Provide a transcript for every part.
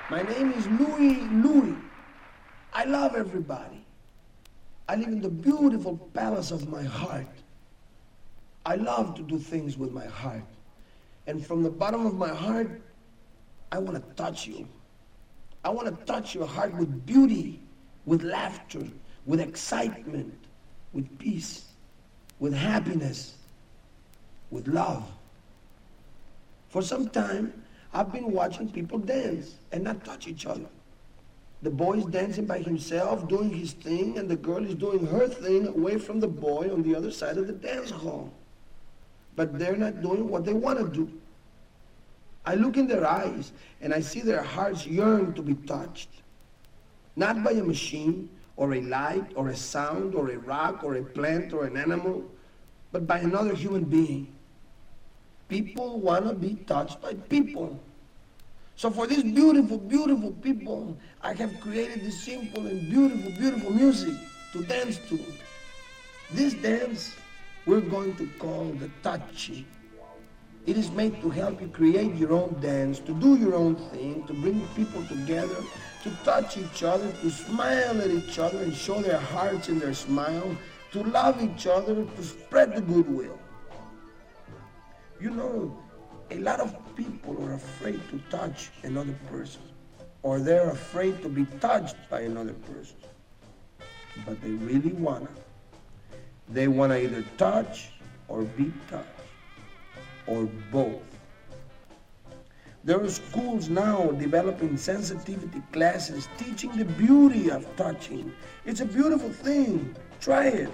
My name is Louis. I love everybody. I live in the beautiful palace of my heart. I love to do things with my heart. And from the bottom of my heart, I want to touch you. I want to touch your heart with beauty, with laughter, with excitement, with peace, with happiness, with love. For some time, I've been watching people dance and not touch each other. The boy is dancing by himself, doing his thing, and the girl is doing her thing away from the boy on the other side of the dance hall. But they're not doing what they want to do. I look in their eyes, and I see their hearts yearn to be touched. Not by a machine, or a light, or a sound, or a rock, or a plant, or an animal, but by another human being. People want to be touched by people. So for these beautiful, beautiful people, I have created this simple and beautiful, beautiful music to dance to. This dance we're going to call the touchy. It is made to help you create your own dance, to do your own thing, to bring people together, to touch each other, to smile at each other and show their hearts in their smile, to love each other, to spread the goodwill. You know, a lot of people are afraid to touch another person, or they're afraid to be touched by another person. But they really wanna. They wanna either touch or be touched, or both. There are schools now developing sensitivity classes teaching the beauty of touching. It's a beautiful thing. Try it.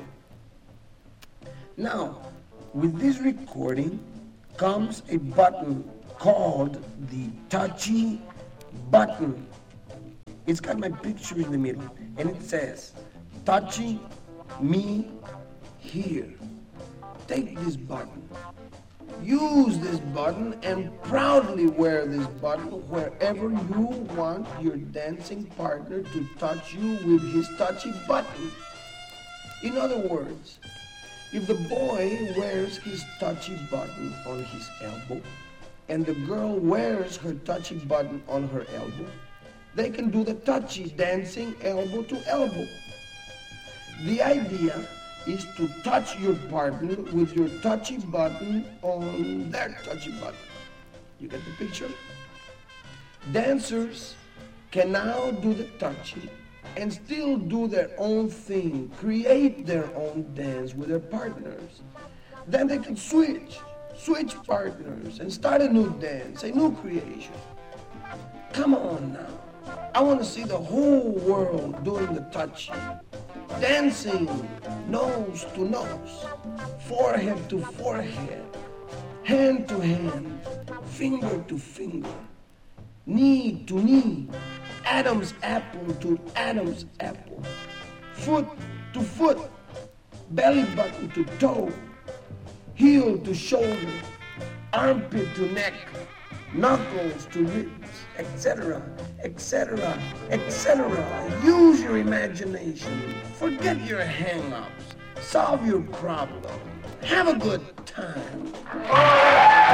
Now, with this recording comes a button called the touchy button. It's got my picture in the middle, and it says, touching me here. Take this button. Use this button and proudly wear this button wherever you want your dancing partner to touch you with his touchy button. In other words, if the boy wears his touchy button on his elbow and the girl wears her touchy button on her elbow, they can do the touchy dancing elbow to elbow. The idea is to touch your partner with your touchy button on their touchy button. You get the picture? Dancers can now do the touchy and still do their own thing, create their own dance with their partners. Then they can switch partners and start a new dance, a new creation. Come on now. I want to see the whole world doing the touchy. Dancing nose to nose, forehead to forehead, hand to hand, finger to finger, knee to knee, Adam's apple to Adam's apple, foot to foot, belly button to toe, heel to shoulder, armpit to neck, knuckles to ribs, etc., etc., etc. Use your imagination. Forget your hang-ups. Solve your problem. Have a good time.